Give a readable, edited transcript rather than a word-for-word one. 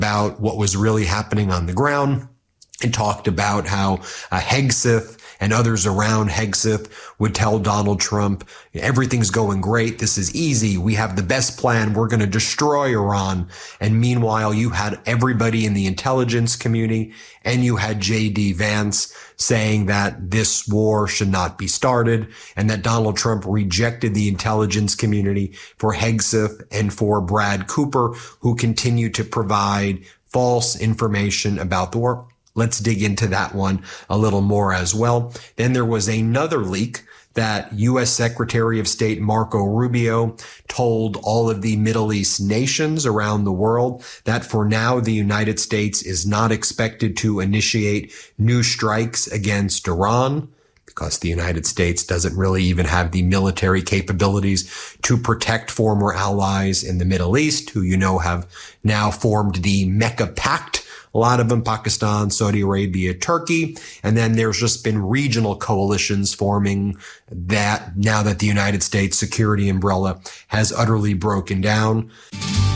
about what was really happening on the ground. It talked about how Hegseth and others around Hegseth would tell Donald Trump, everything's going great. This is easy. We have the best plan. We're going to destroy Iran. And meanwhile, you had everybody in the intelligence community and you had J.D. Vance saying that this war should not be started and that Donald Trump rejected the intelligence community for Hegseth and for Brad Cooper, who continue to provide false information about the war. Let's dig into that one a little more as well. Then there was another leak that U.S. Secretary of State Marco Rubio told all of the Middle East nations around the world that for now the United States is not expected to initiate new strikes against Iran, because the United States doesn't really even have the military capabilities to protect former allies in the Middle East, who have now formed the Mecca Pact. A lot of them, Pakistan, Saudi Arabia, Turkey. And then there's just been regional coalitions forming that now that the United States security umbrella has utterly broken down.